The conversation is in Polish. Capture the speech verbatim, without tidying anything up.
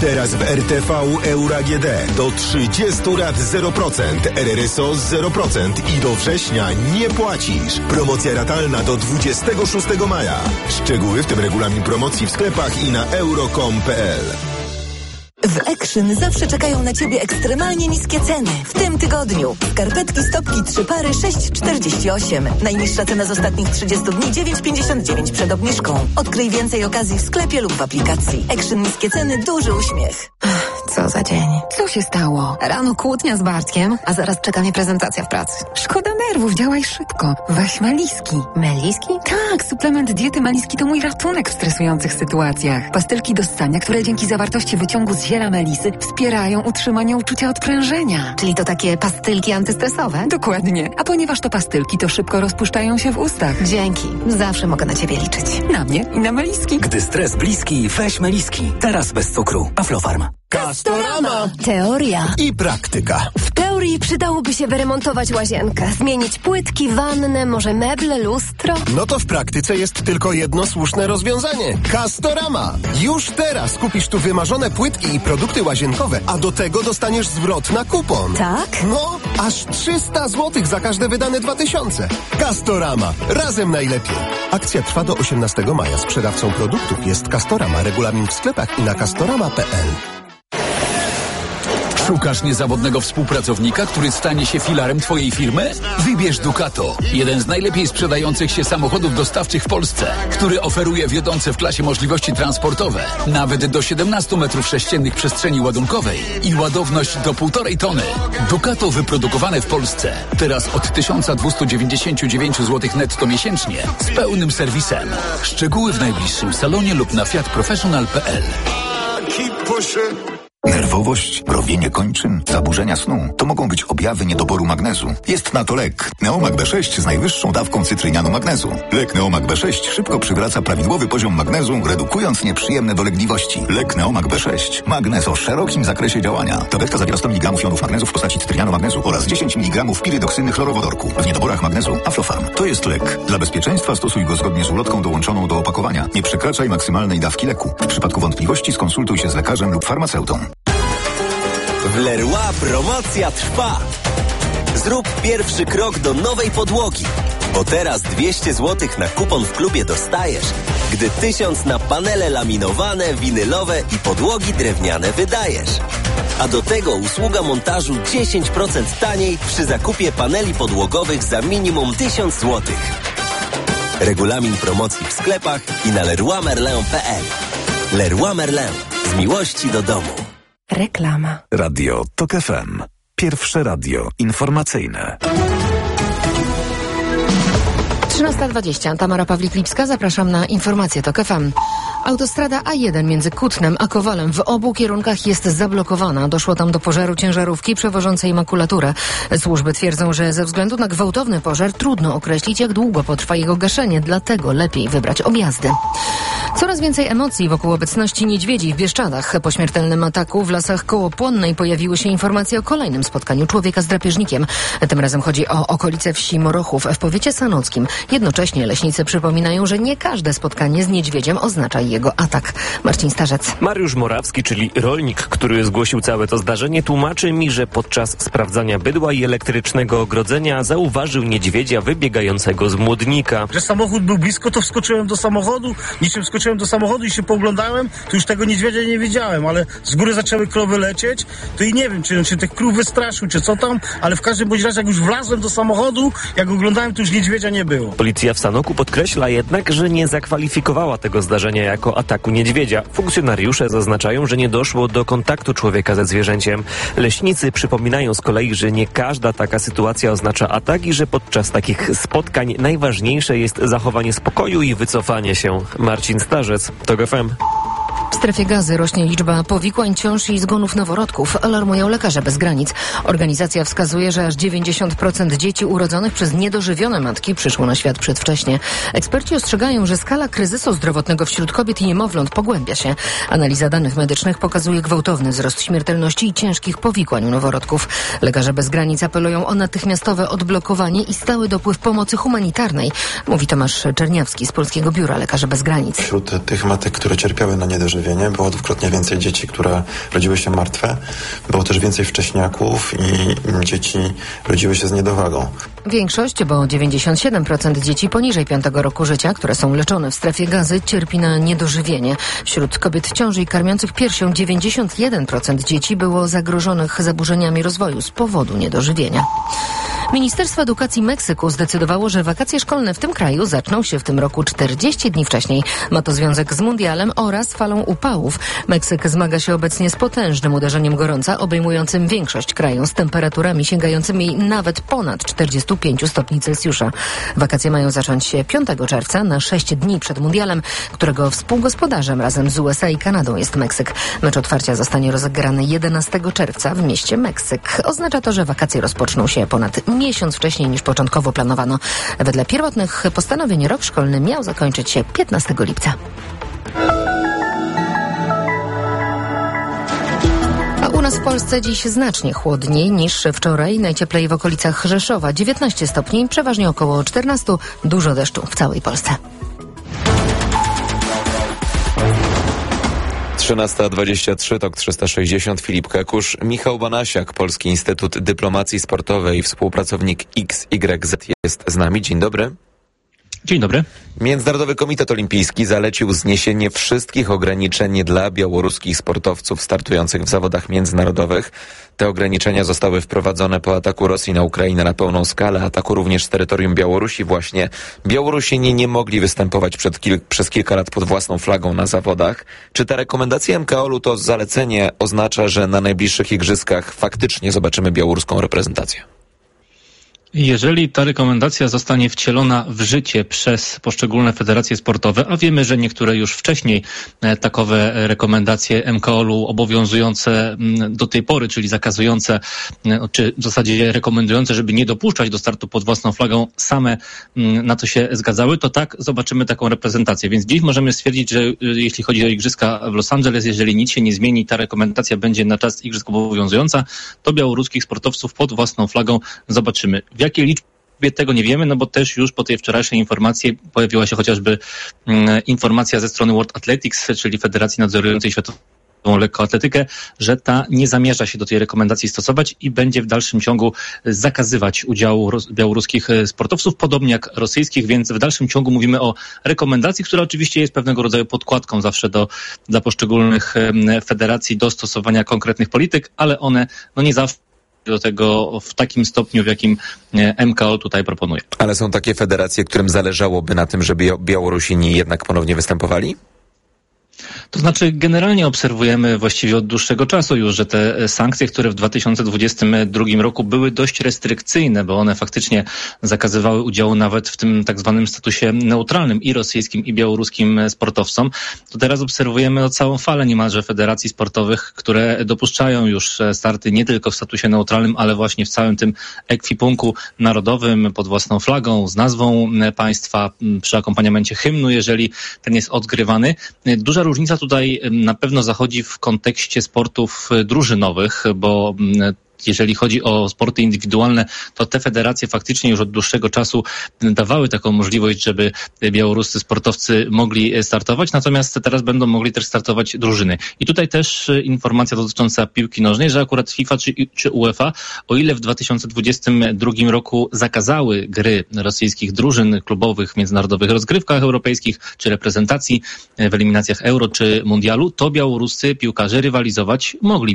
Teraz w R T V Euro A G D do trzydziestu lat zero procent, R R S O zero procent i do września nie płacisz. Promocja ratalna do dwudziestego szóstego maja. Szczegóły, w tym regulamin promocji w sklepach i na euro kropka com kropka p l. W Action zawsze czekają na Ciebie ekstremalnie niskie ceny. W tym tygodniu skarpetki stopki trzy pary sześć czterdzieści osiem. Najniższa cena z ostatnich trzydziestu dni dziewięć pięćdziesiąt dziewięć przed obniżką. Odkryj więcej okazji w sklepie lub w aplikacji. Action niskie ceny, duży uśmiech. Co za dzień. Co się stało? Rano kłótnia z Bartkiem, a zaraz czeka mnie prezentacja w pracy. Szkoda nerwów, działaj szybko. Weź Meliski. Meliski? Tak, suplement diety Meliski to mój ratunek w stresujących sytuacjach. Pastylki do ssania, które dzięki zawartości wyciągu z ziela melisy wspierają utrzymanie uczucia odprężenia. Czyli to takie pastylki antystresowe? Dokładnie. A ponieważ to pastylki, to szybko rozpuszczają się w ustach. Dzięki. Zawsze mogę na Ciebie liczyć. Na mnie i na Meliski. Gdy stres bliski, weź Meliski. Teraz bez cukru. Aflofarm. Castorama. Teoria i praktyka. W teorii przydałoby się wyremontować łazienkę, zmienić płytki, wannę, może meble, lustro. No to w praktyce jest tylko jedno słuszne rozwiązanie. Castorama. Już teraz kupisz tu wymarzone płytki i produkty łazienkowe, a do tego dostaniesz zwrot na kupon. Tak? No, aż trzysta złotych za każde wydane dwa tysiące. Castorama. Razem najlepiej. Akcja trwa do osiemnastego maja. Sprzedawcą produktów jest Castorama. Regulamin w sklepach i na castorama kropka p l. Szukasz niezawodnego współpracownika, który stanie się filarem Twojej firmy? Wybierz Ducato, jeden z najlepiej sprzedających się samochodów dostawczych w Polsce, który oferuje wiodące w klasie możliwości transportowe, nawet do siedemnastu metrów sześciennych przestrzeni ładunkowej i ładowność do półtorej tony. Ducato wyprodukowane w Polsce. Teraz od tysiąc dwieście dziewięćdziesiąt dziewięć złotych netto miesięcznie z pełnym serwisem. Szczegóły w najbliższym salonie lub na fiat professional kropka p l. Nerwowość, mrowienie kończyn, zaburzenia snu to mogą być objawy niedoboru magnezu. Jest na to lek Neomag B sześć z najwyższą dawką cytrynianu magnezu. Lek Neomag B sześć szybko przywraca prawidłowy poziom magnezu, redukując nieprzyjemne dolegliwości. Lek Neomag B sześć. Magnez o szerokim zakresie działania. Tabletka zawiera sto miligramów jonów magnezu w postaci cytrynianu magnezu oraz dziesięć miligramów pirydoksyny chlorowodorku. W niedoborach magnezu Aflofarm. To jest lek. Dla bezpieczeństwa stosuj go zgodnie z ulotką dołączoną do opakowania. Nie przekraczaj maksymalnej dawki leku. W przypadku wątpliwości skonsultuj się z lekarzem lub farmaceutą. W Leroy promocja trwa. Zrób pierwszy krok do nowej podłogi, bo teraz dwieście złotych na kupon w klubie dostajesz, gdy tysiąc na panele laminowane, winylowe i podłogi drewniane wydajesz. A do tego usługa montażu dziesięć procent taniej przy zakupie paneli podłogowych za minimum tysiąc złotych. Regulamin promocji w sklepach i na leroy merlin kropka p l. Leroy Merlin. Z miłości do domu. Reklama. Radio Tok F M. Pierwsze radio informacyjne. trzynasta dwadzieścia. Tamara Pawlik-Lipska. Zapraszam na informację Tok F M. Autostrada A jeden między Kutnem a Kowalem w obu kierunkach jest zablokowana. Doszło tam do pożaru ciężarówki przewożącej makulaturę. Służby twierdzą, że ze względu na gwałtowny pożar trudno określić, jak długo potrwa jego gaszenie, dlatego lepiej wybrać objazdy. Coraz więcej emocji wokół obecności niedźwiedzi w Bieszczadach. Po śmiertelnym ataku w lasach koło Płonnej pojawiły się informacje o kolejnym spotkaniu człowieka z drapieżnikiem. Tym razem chodzi o okolice wsi Morochów w powiecie sanockim. Jednocześnie leśnicy przypominają, że nie każde spotkanie z niedźwiedziem oznacza jego atak. Marcin Starzec. Mariusz Morawski, czyli rolnik, który zgłosił całe to zdarzenie, tłumaczy mi, że podczas sprawdzania bydła i elektrycznego ogrodzenia zauważył niedźwiedzia wybiegającego z młodnika. Że samochód był blisko, to wskoczyłem do samochodu, niczym wskoczyłem do samochodu i się pooglądałem, to już tego niedźwiedzia nie widziałem, ale z góry zaczęły krowy lecieć, to i nie wiem, czy on się tych krów wystraszył, czy co tam, ale w każdym bądź razie, jak już wlazłem do samochodu, jak oglądałem, to już niedźwiedzia nie było. Policja w Sanoku podkreśla jednak, że nie zakwalifikowała tego zdarzenia jako ataku niedźwiedzia. Funkcjonariusze zaznaczają, że nie doszło do kontaktu człowieka ze zwierzęciem. Leśnicy przypominają z kolei, że nie każda taka sytuacja oznacza atak i że podczas takich spotkań najważniejsze jest zachowanie spokoju i wycofanie się. Marcin Starzec, Tok F M. W strefie Gazy rośnie liczba powikłań, ciąż i zgonów noworodków, alarmują Lekarze Bez Granic. Organizacja wskazuje, że aż dziewięćdziesiąt procent dzieci urodzonych przez niedożywione matki przyszło na świat przedwcześnie. Eksperci ostrzegają, że skala kryzysu zdrowotnego wśród kobiet i niemowląt pogłębia się. Analiza danych medycznych pokazuje gwałtowny wzrost śmiertelności i ciężkich powikłań u noworodków. Lekarze Bez Granic apelują o natychmiastowe odblokowanie i stały dopływ pomocy humanitarnej, mówi Tomasz Czerniawski z Polskiego Biura Lekarzy Bez Granic. Wśród tych matek, które cierpiały na niedożywienie, niedożywienie. Było dwukrotnie więcej dzieci, które rodziły się martwe. Było też więcej wcześniaków i dzieci rodziły się z niedowagą. Większość, bo dziewięćdziesiąt siedem procent dzieci poniżej piątego roku życia, które są leczone w strefie Gazy, cierpi na niedożywienie. Wśród kobiet w ciąży i karmiących piersią dziewięćdziesiąt jeden procent dzieci było zagrożonych zaburzeniami rozwoju z powodu niedożywienia. Ministerstwo Edukacji Meksyku zdecydowało, że wakacje szkolne w tym kraju zaczną się w tym roku czterdzieści dni wcześniej. Ma to związek z mundialem oraz falą upałów. Meksyk zmaga się obecnie z potężnym uderzeniem gorąca, obejmującym większość kraju, z temperaturami sięgającymi nawet ponad czterdzieści pięć stopni Celsjusza. Wakacje mają zacząć się piątego czerwca, na sześć dni przed mundialem, którego współgospodarzem razem z U S A i Kanadą jest Meksyk. Mecz otwarcia zostanie rozegrany jedenastego czerwca w mieście Meksyk. Oznacza to, że wakacje rozpoczną się ponad miesiąc wcześniej niż początkowo planowano. Wedle pierwotnych postanowień rok szkolny miał zakończyć się piętnastego lipca. A u nas w Polsce dziś znacznie chłodniej niż wczoraj. Najcieplej w okolicach Rzeszowa dziewiętnaście stopni, przeważnie około czternaście. Dużo deszczu w całej Polsce. trzynasta dwadzieścia trzy, tok trzysta sześćdziesiąt, Filip Kekusz, Michał Banasiak, Polski Instytut Dyplomacji Sportowej, współpracownik X Y Z jest z nami. Dzień dobry. Dzień dobry. Międzynarodowy Komitet Olimpijski zalecił zniesienie wszystkich ograniczeń dla białoruskich sportowców startujących w zawodach międzynarodowych. Te ograniczenia zostały wprowadzone po ataku Rosji na Ukrainę na pełną skalę, ataku również z terytorium Białorusi. Właśnie Białorusini nie mogli występować przed kil- przez kilka lat pod własną flagą na zawodach. Czy ta rekomendacja M K O L-u, to zalecenie, oznacza, że na najbliższych igrzyskach faktycznie zobaczymy białoruską reprezentację? Jeżeli ta rekomendacja zostanie wcielona w życie przez poszczególne federacje sportowe, a wiemy, że niektóre już wcześniej takowe rekomendacje M K O L-u obowiązujące do tej pory, czyli zakazujące, czy w zasadzie rekomendujące, żeby nie dopuszczać do startu pod własną flagą, same na to się zgadzały, to tak zobaczymy taką reprezentację. Więc dziś możemy stwierdzić, że jeśli chodzi o igrzyska w Los Angeles, jeżeli nic się nie zmieni, ta rekomendacja będzie na czas igrzysk obowiązująca, to białoruskich sportowców pod własną flagą zobaczymy. W jakiej liczbie tego nie wiemy, no bo też już po tej wczorajszej informacji pojawiła się chociażby mm, informacja ze strony World Athletics, czyli Federacji Nadzorującej Światową Lekkoatletykę, że ta nie zamierza się do tej rekomendacji stosować i będzie w dalszym ciągu zakazywać udziału białoruskich sportowców, podobnie jak rosyjskich, więc w dalszym ciągu mówimy o rekomendacji, która oczywiście jest pewnego rodzaju podkładką zawsze do, dla poszczególnych federacji do stosowania konkretnych polityk, ale one no nie zawsze do tego w takim stopniu, w jakim M K O L tutaj proponuje. Ale są takie federacje, którym zależałoby na tym, żeby Białorusini jednak ponownie występowali? To znaczy generalnie obserwujemy właściwie od dłuższego czasu już, że te sankcje, które w dwa tysiące dwudziestym drugim roku były dość restrykcyjne, bo one faktycznie zakazywały udziału nawet w tym tak zwanym statusie neutralnym i rosyjskim, i białoruskim sportowcom, to teraz obserwujemy całą falę niemalże federacji sportowych, które dopuszczają już starty nie tylko w statusie neutralnym, ale właśnie w całym tym ekwipunku narodowym pod własną flagą, z nazwą państwa, przy akompaniamencie hymnu, jeżeli ten jest odgrywany. Duża różnica tutaj na pewno zachodzi w kontekście sportów drużynowych, bo jeżeli chodzi o sporty indywidualne, to te federacje faktycznie już od dłuższego czasu dawały taką możliwość, żeby białoruscy sportowcy mogli startować, natomiast teraz będą mogli też startować drużyny. I tutaj też informacja dotycząca piłki nożnej, że akurat FIFA czy, czy UEFA, o ile w dwa tysiące dwudziestym drugim roku zakazały gry rosyjskich drużyn klubowych w międzynarodowych rozgrywkach europejskich, czy reprezentacji w eliminacjach Euro czy Mundialu, to białoruscy piłkarze rywalizować mogli.